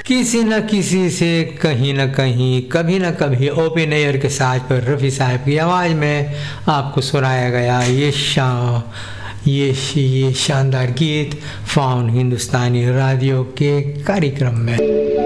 किसी न किसी से कहीं न कहीं कभी न कभी ओपन एयर के साथ पर रफ़ी साहब की आवाज़ में आपको सुनाया गया ये शानदार गीत फाउंड हिंदुस्तानी रेडियो के कार्यक्रम में।